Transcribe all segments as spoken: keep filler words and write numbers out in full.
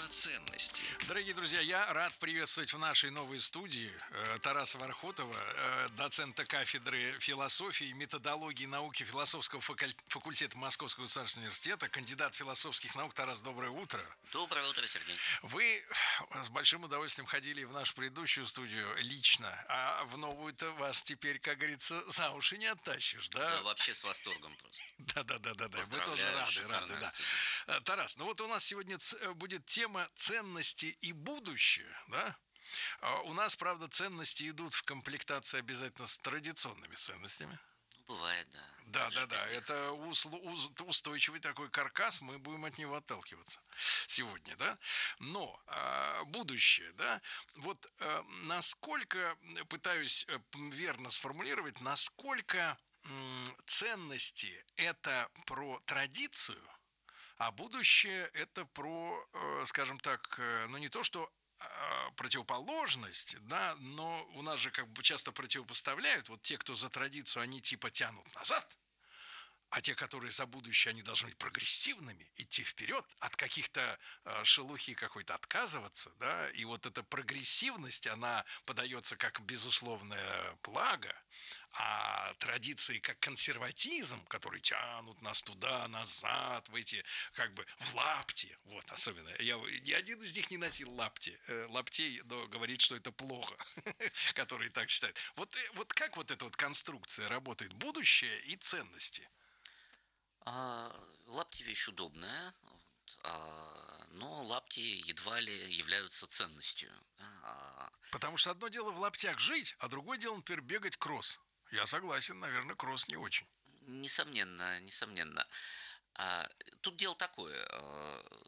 Тема ценности. Дорогие друзья, я рад приветствовать в нашей новой студии э, Тараса Вархотова, э, доцента кафедры философии и методологии науки философского факуль- факультета Московского государственного университета, кандидат философских наук. Тарас, доброе утро. Доброе утро, Сергей. Вы с большим удовольствием ходили в нашу предыдущую студию лично, а в новую-то вас теперь, как говорится, за уши не оттащишь, да? Да, вообще с восторгом просто. Да-да-да-да, мы тоже Поздравляю, рады, рады, шикарная да. студия. Э, Тарас, ну вот у нас сегодня ц- будет тема ценности и будущее, да? А у нас, правда, ценности идут в комплектации обязательно с традиционными ценностями. Ну, бывает, да. Да, Как же да, да, без них? это усло- уз- устойчивый такой каркас, мы будем от него отталкиваться сегодня, да. Но а, будущее, да, вот а, насколько, пытаюсь э, м, верно сформулировать, насколько м, ценности это про традицию, а будущее это про, э, скажем так, э, ну не то что э, противоположность, да, но у нас же как бы часто противопоставляют, вот те, кто за традицию, они типа тянут назад, а те, которые за будущее, они должны быть прогрессивными, идти вперед, от каких-то э, шелухи какой-то отказываться, да, и вот эта прогрессивность, она подается как безусловное благо, а традиции как консерватизм, которые тянут нас туда, назад, в эти, как бы, в лапти, вот, особенно, я ни один из них не носил лапти, э, лаптей, но говорит, что это плохо, которые так считают. Вот, э, вот как вот эта вот конструкция работает, будущее и ценности? А, лапти вещь удобная, вот, а, но лапти едва ли являются ценностью. Да, а, Потому что одно дело в лаптях жить, а другое дело, например, бегать кросс. Я согласен, наверное, кросс не очень. несомненно, несомненно. А, тут дело такое. а,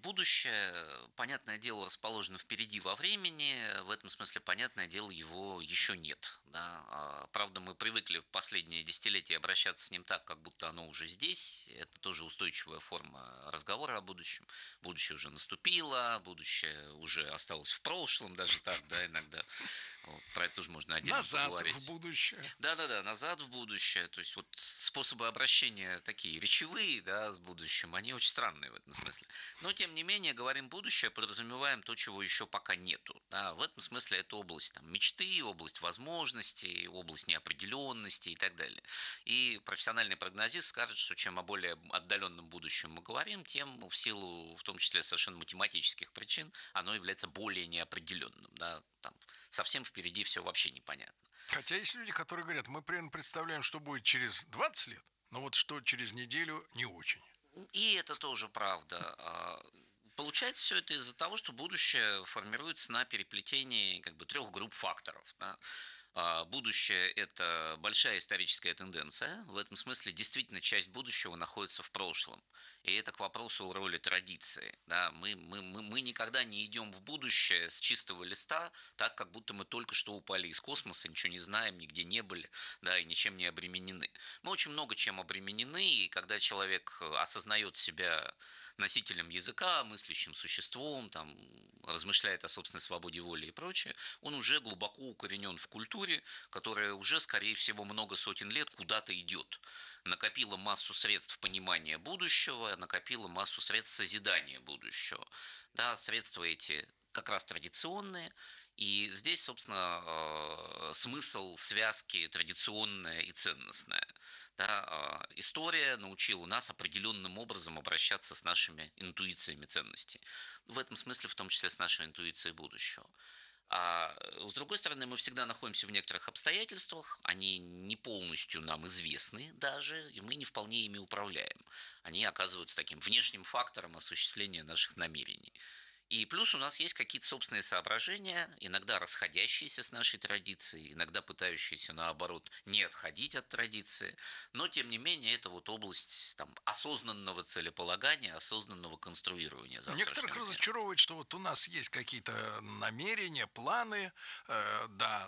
Будущее, понятное дело, расположено впереди во времени. В этом смысле, понятное дело, его еще нет. Да? А, Правда, мы привыкли в последние десятилетия обращаться с ним так, как будто оно уже здесь. Это тоже устойчивая форма разговора о будущем. Будущее уже наступило, будущее уже осталось в прошлом, даже так, да, иногда. Вот, про это тоже можно отдельно Назад поговорить. в будущее. Да-да-да, назад в будущее. То есть вот способы обращения такие речевые, да, с будущим, они очень странные в этом смысле. Но тем не менее, говорим будущее, подразумеваем то, чего еще пока нету. Да. В этом смысле это область там, мечты, область возможностей, область неопределенности и так далее. И профессиональный прогнозист скажет, что чем о более отдаленном будущем мы говорим, тем в силу, в том числе совершенно математических причин, оно является более неопределенным. Да. Там совсем впереди все вообще непонятно. Хотя есть люди, которые говорят, мы примерно представляем, что будет через двадцать лет, но вот что через неделю не очень. И это тоже правда. А, Получается все это из-за того, что будущее формируется на переплетении как бы трех групп факторов. Да. А, Будущее – это большая историческая тенденция. В этом смысле действительно часть будущего находится в прошлом. И это к вопросу о роли традиции. Да. Мы, мы, мы, мы никогда не идем в будущее с чистого листа, так, как будто мы только что упали из космоса, ничего не знаем, нигде не были, да, и ничем не обременены. Мы очень много чем обременены, и когда человек осознает себя носителем языка, мыслящим существом, там, размышляет о собственной свободе воли и прочее, он уже глубоко укоренен в культуре, которая уже, скорее всего, много сотен лет куда-то идет. Накопила массу средств понимания будущего, накопила массу средств созидания будущего. Да, средства эти как раз традиционные, и здесь, собственно, смысл связки традиционная и ценностная. Да, история научила нас определенным образом обращаться с нашими интуициями ценностей. В этом смысле, в том числе, с нашей интуицией будущего. А с другой стороны, мы всегда находимся в некоторых обстоятельствах, они не полностью нам известны даже, и мы не вполне ими управляем. Они оказываются таким внешним фактором осуществления наших намерений. И плюс у нас есть какие-то собственные соображения, иногда расходящиеся с нашей традицией, иногда пытающиеся, наоборот, не отходить от традиции. Но, тем не менее, это вот область там, осознанного целеполагания, осознанного конструирования завтрашнего Некоторых мира. разочаровывает, что вот у нас есть какие-то намерения, планы, э, да,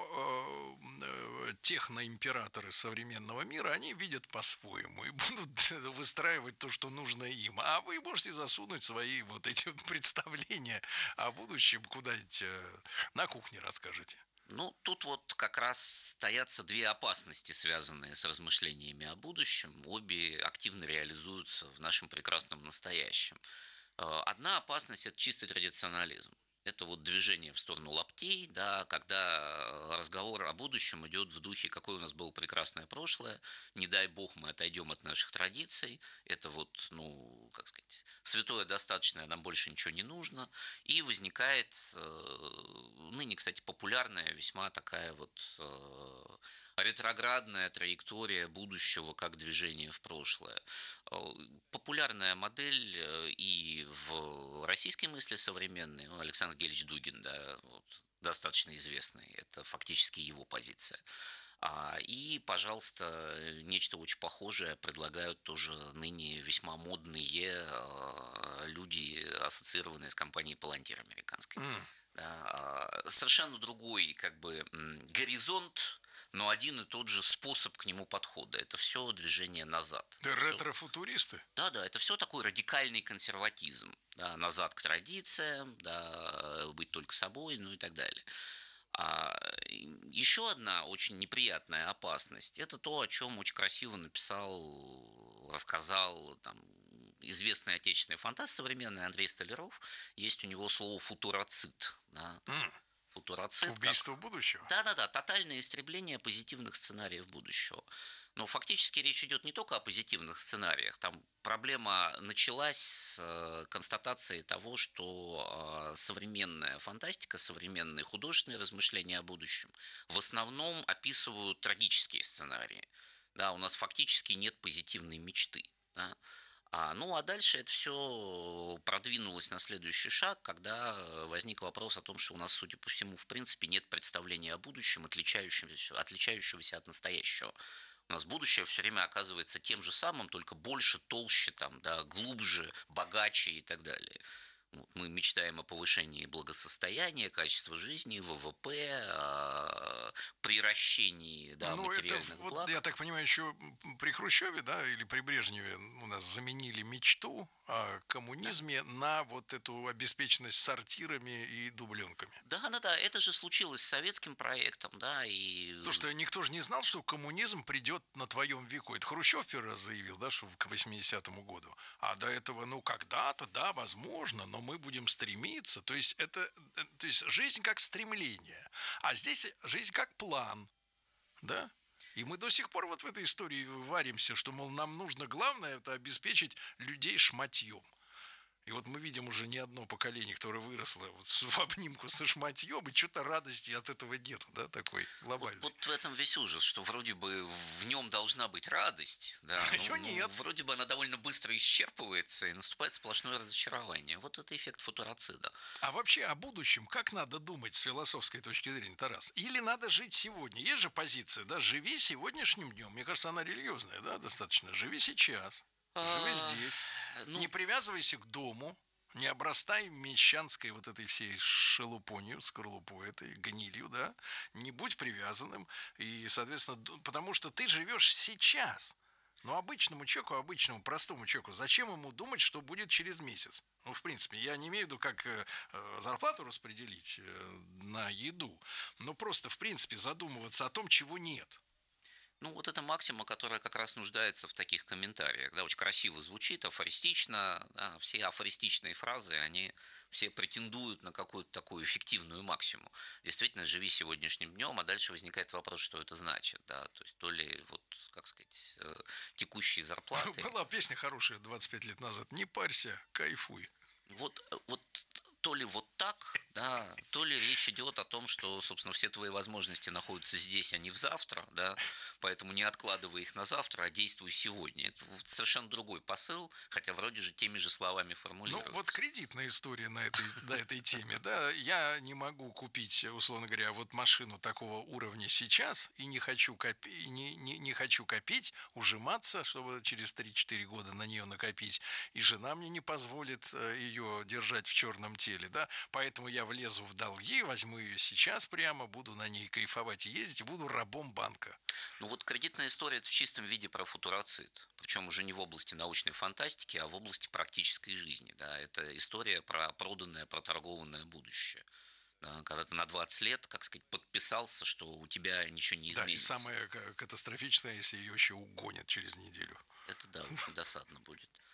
но э, техноимператоры современного мира, они видят по-своему и будут выстраивать то, что нужно им. А вы можете засунуть свои вот эти вот представления о будущем куда-нибудь э, на кухне расскажете. Ну, тут вот как раз таятся две опасности, связанные с размышлениями о будущем. Обе активно реализуются в нашем прекрасном настоящем. Одна опасность – это чистый традиционализм. Это вот движение в сторону лаптей, да, когда разговор о будущем идет в духе, какое у нас было прекрасное прошлое, не дай бог мы отойдем от наших традиций, это вот, ну, как сказать, святое достаточное, нам больше ничего не нужно, и возникает ныне, кстати, популярная весьма такая вот ретроградная траектория будущего как движение в прошлое. Популярная модель и в российской мысли современной, ну, Александр Гельевич Дугин, да, вот, достаточно известный, это фактически его позиция. А, и, пожалуйста, нечто очень похожее предлагают тоже ныне весьма модные а, люди, ассоциированные с компанией Palantir американской. Mm. Да, совершенно другой как бы горизонт, но один и тот же способ к нему подхода. Это все движение назад. Да, ретро-футуристы? Да, да, это все такой радикальный консерватизм. Да, назад к традициям, да, быть только собой, ну и так далее. А еще одна очень неприятная опасность – это то, о чем очень красиво написал, рассказал там, известный отечественный фантаст современный Андрей Столяров. Есть у него слово «футуроцид». Да. Mm. Футуроцид. Убийство как... будущего. Да-да-да, тотальное истребление позитивных сценариев будущего. Но фактически речь идет не только о позитивных сценариях. Там проблема началась с констатацией того, что современная фантастика, современные художественные размышления о будущем в основном описывают трагические сценарии. Да, у нас фактически нет позитивной мечты. Да. А, ну, а дальше это все продвинулось на следующий шаг, когда возник вопрос о том, что у нас, судя по всему, в принципе, нет представления о будущем, отличающегося, отличающегося от настоящего. У нас будущее все время оказывается тем же самым, только больше, толще, там, да, глубже, богаче и так далее. Мы мечтаем о повышении благосостояния, качества жизни, ВВП, о приращении, да, ну, материальных это, благ. Вот, я так понимаю, еще при Хрущеве, да, или при Брежневе у нас заменили мечту о коммунизме, да, на вот эту обеспеченность сортирами и дубленками. Да, да, да, это же случилось с советским проектом, да, и... То, что никто же не знал, что коммунизм придет на твоем веку. Это Хрущев первый раз заявил, да, что к восьмидесятому году. А до этого, ну, когда-то, да, возможно, но мы будем стремиться. То есть это, то есть жизнь как стремление, а здесь жизнь как план, да. И мы до сих пор вот в этой истории варимся, что, мол, нам нужно главное это обеспечить людей шматьем. И вот мы видим уже не одно поколение, которое выросло вот в обнимку со шматьем, и что-то радости от этого нету, да, такой глобальный. Вот, вот в этом весь ужас, что вроде бы в нем должна быть радость, да, а ее ну, нет. Ну, вроде бы она довольно быстро исчерпывается, и наступает сплошное разочарование. Вот это эффект футуроцида. А вообще о будущем как надо думать с философской точки зрения, Тарас? Или надо жить сегодня? Есть же позиция, да, живи сегодняшним днем. Мне кажется, она религиозная, да, достаточно. Живи сейчас. Живи здесь, ну, не привязывайся к дому, не обрастай мещанской вот этой всей шелупонью, скорлупой этой, гнилью, да, не будь привязанным, и, соответственно, потому что ты живешь сейчас. Но обычному человеку, обычному простому человеку, зачем ему думать, что будет через месяц? Ну, в принципе, я не имею в виду, как э, зарплату распределить э, на еду, но просто, в принципе, задумываться о том, чего нет. Ну, вот эта максима, которая как раз нуждается в таких комментариях, да, очень красиво звучит, афористично, да, все афористичные фразы, они все претендуют на какую-то такую эффективную максиму. Действительно, живи сегодняшним днем, а дальше возникает вопрос, что это значит, да, то есть то ли, вот, как сказать, текущие зарплаты. Была песня хорошая двадцать пять лет назад, не парься, кайфуй. Вот, вот то ли вот так, да, то ли речь идет о том, что, собственно, все твои возможности находятся здесь, а не в завтра, да, поэтому не откладывай их на завтра, а действуй сегодня. Это совершенно другой посыл, хотя вроде же теми же словами формулируется. Ну, вот кредитная история на этой, на этой теме, да, я не могу купить, условно говоря, вот машину такого уровня сейчас и не хочу, копи, не, не, не хочу копить, ужиматься, чтобы через три-четыре года на нее накопить, и жена мне не позволит ее держать в черном теле. Да? Поэтому я влезу в долги, возьму ее сейчас прямо, буду на ней кайфовать и ездить, буду рабом банка. Ну вот кредитная история – это в чистом виде про футуроцид. Причем уже не в области научной фантастики, а в области практической жизни. Да? Это история про проданное, проторгованное будущее. Да? Когда ты на двадцать лет, как сказать, подписался, что у тебя ничего не изменится. Да, и самое катастрофичное, если ее еще угонят через неделю. Это, да, очень досадно будет.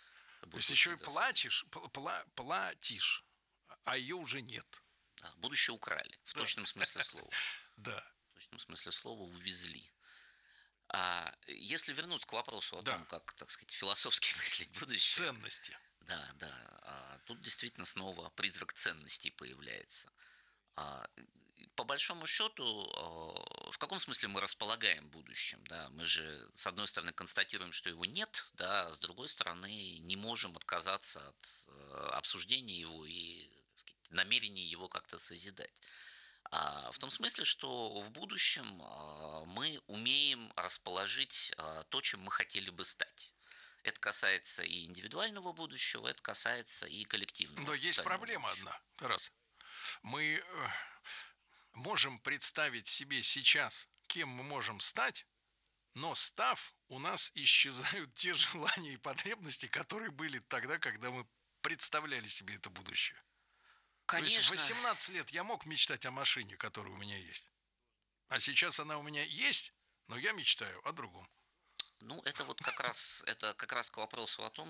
То есть еще и плачешь, пла- платишь, а ее уже нет. Да, будущее украли, в да. точном смысле слова. Да. В точном смысле слова увезли. А если вернуться к вопросу о да. том, как, так сказать, философски мыслить будущее. Ценности. Да, да. А тут действительно снова призрак ценностей появляется. А, по большому счету, в каком смысле мы располагаем будущим? Да? Мы же, с одной стороны, констатируем, что его нет, да, а с другой стороны, не можем отказаться от обсуждения его и, так сказать, намерения его как-то созидать. А в том смысле, что в будущем мы умеем расположить то, чем мы хотели бы стать. Это касается и индивидуального будущего, это касается и коллективного. Но есть проблема будущего. Одна, Тарас. Мы можем представить себе сейчас, кем мы можем стать, но став, у нас исчезают те желания и потребности, которые были тогда, когда мы представляли себе это будущее. Конечно. То есть в восемнадцать лет я мог мечтать о машине, которая у меня есть. А сейчас она у меня есть, но я мечтаю о другом. Ну, это вот как раз, это как раз к вопросу о том,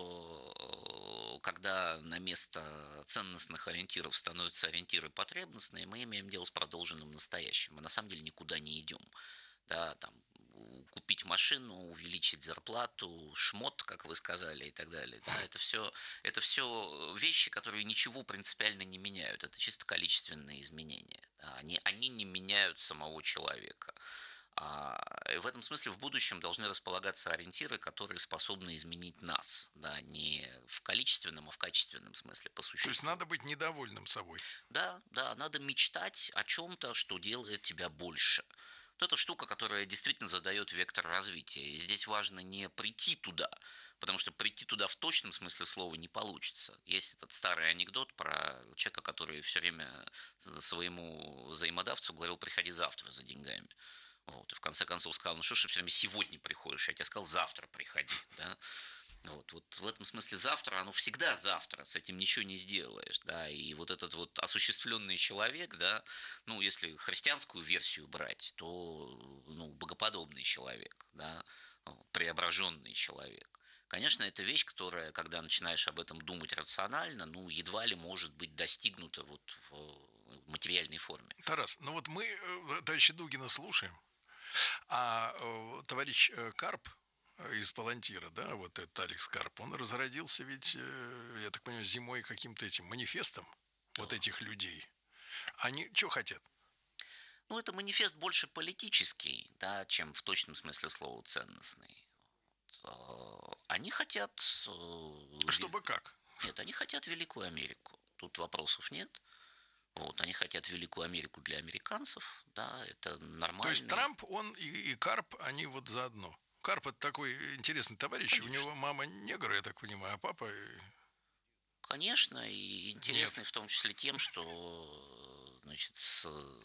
что когда на место ценностных ориентиров становятся ориентиры потребностные, мы имеем дело с продолженным настоящим. Мы на самом деле никуда не идем. Да, там, купить машину, увеличить зарплату, шмот, как вы сказали, и так далее. Да, это все, это все вещи, которые ничего принципиально не меняют. Это чисто количественные изменения. Да, они, они не меняют самого человека. А в этом смысле в будущем должны располагаться ориентиры, которые способны изменить нас, да, не в количественном, а в качественном смысле по существу. То есть надо быть недовольным собой. Да, да, надо мечтать о чем-то, что делает тебя больше. Вот это штука, которая действительно задает вектор развития. И здесь важно не прийти туда, потому что прийти туда в точном смысле слова не получится. Есть этот старый анекдот про человека, который все время своему взаимодавцу говорил: приходи завтра за деньгами. Вот, и в конце концов сказал: ну что ж ты все время сегодня приходишь? Я тебе сказал, завтра приходи. Да? Вот, вот в этом смысле завтра, оно всегда завтра, с этим ничего не сделаешь. Да? И вот этот вот осуществленный человек, да, ну, если христианскую версию брать, то ну, богоподобный человек, да, преображенный человек. Конечно, это вещь, которая, когда начинаешь об этом думать рационально, ну, едва ли может быть достигнута вот в материальной форме. Тарас, ну вот мы товарища Дугина слушаем, а э, товарищ Карп из Палантира, да, вот этот Алекс Карп, он разродился ведь, э, я так понимаю, зимой каким-то этим манифестом да. Вот этих людей. Они что хотят? Ну, это манифест больше политический, да, чем в точном смысле слова ценностный. Вот. Они хотят... Чтобы как? Нет, они хотят Великую Америку. Тут вопросов нет. Вот, они хотят Великую Америку для американцев, да, это нормально. То есть Трамп, он и, и Карп, они вот заодно. Карп — это такой интересный товарищ, конечно. У него мама негр, я так понимаю, а папа... Конечно, и интересный Нет. в том числе тем, что, значит, с,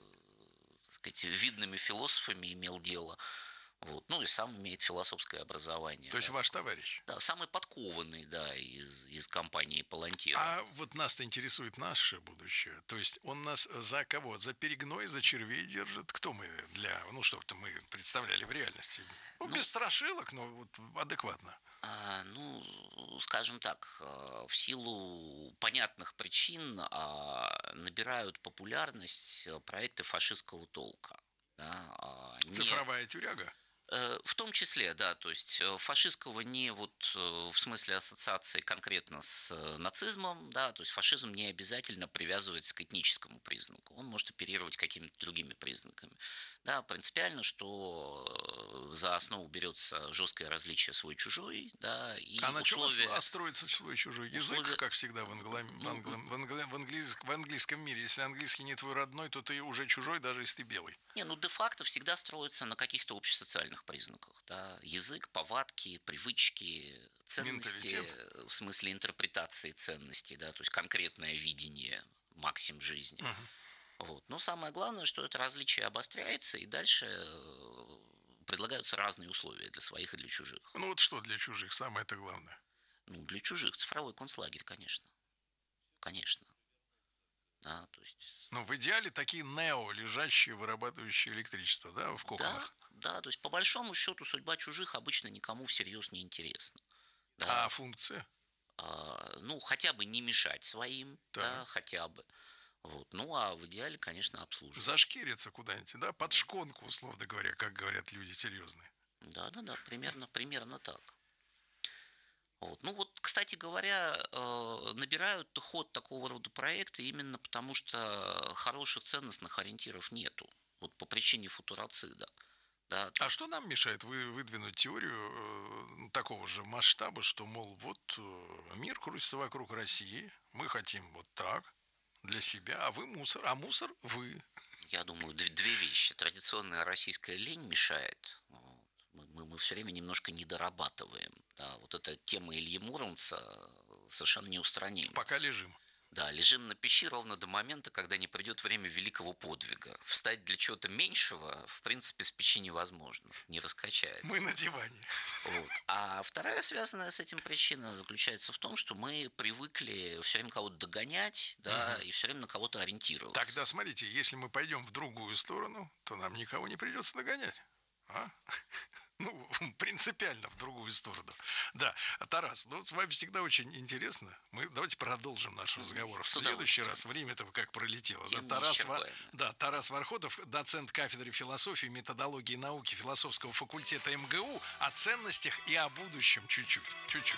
так сказать, видными философами имел дело. Вот. Ну и сам имеет философское образование. То есть да. Ваш товарищ? Да, самый подкованный, да, из, из компании Палантира. А вот нас-то интересует наше будущее. То есть он нас за кого? За перегной, за червей держит? Кто мы для... Ну, что-то мы представляли в реальности. Ну, ну без страшилок, но вот адекватно. А, ну, скажем так, в силу понятных причин набирают популярность проекты фашистского толка. Да, не... Цифровая тюряга? В том числе, да, то есть фашистского не вот в смысле ассоциации конкретно с нацизмом, да, то есть фашизм не обязательно привязывается к этническому признаку, он может оперировать какими-то другими признаками. Да, принципиально, что за основу берется жесткое различие свой-чужой, да, и а условия... на чем строится свой-чужой язык, условия... как всегда в, англа... в, англа... в, англа... в, английск... в английском мире? Если английский не твой родной, то ты уже чужой, даже если ты белый. Не, ну де-факто всегда строится на каких-то общесоциальных признаках, да, язык, повадки, привычки, ценности, менталитет. В смысле интерпретации ценностей, да, то есть конкретное видение максим жизни. Угу. Вот. Но самое главное, что это различие обостряется, и дальше предлагаются разные условия для своих и для чужих. Ну вот что для чужих самое-то главное? Ну, для чужих цифровой концлагерь, конечно. Конечно. Да, то есть... Ну, в идеале такие нео, лежащие, вырабатывающие электричество, да, в коконах. Да, да, то есть по большому счету судьба чужих обычно никому всерьез не интересна. Да. А функция? а, ну, хотя бы не мешать своим, да, Так. хотя бы. Вот. Ну, а в идеале, конечно, обслуживать. Зашкириться куда-нибудь, да, под шконку, условно говоря, как говорят люди серьезные. Да-да-да, примерно, примерно так. Вот. Ну вот, кстати говоря, э, набирают ход такого рода проекты именно потому, что хороших ценностных ориентиров нету. Вот по причине футуроцида. Да, то А есть, что нам мешает вы выдвинуть теорию э, такого же масштаба, что, мол, вот э, мир крутится вокруг России, мы хотим вот так, для себя, а вы мусор, а мусор вы. я думаю, дв- две вещи. Традиционная российская лень мешает. Вот. Мы, мы, мы все время немножко недорабатываем. Да, вот эта тема Ильи Муромца совершенно неустранима. Пока лежим. Да, лежим на печи ровно до момента, когда не придет время великого подвига. Встать для чего-то меньшего, в принципе, с печи невозможно, не раскачается. Мы на диване. Вот. А вторая связанная с этим причина заключается в том, что мы привыкли все время кого-то догонять, да, Мгм. и все время на кого-то ориентироваться. Тогда смотрите, если мы пойдем в другую сторону, то нам никого не придется догонять. А? Ну, принципиально в другую сторону. Да, Тарас, ну, с вами всегда очень интересно. Мы давайте продолжим наш разговор в С следующий удовольствием. раз. Время-то как пролетело. Да, Тема Тарас, Ва- неисчерпаемая. да, Тарас Варходов, доцент кафедры философии, методологии и науки философского факультета МГУ, о ценностях и о будущем чуть-чуть. Чуть-чуть.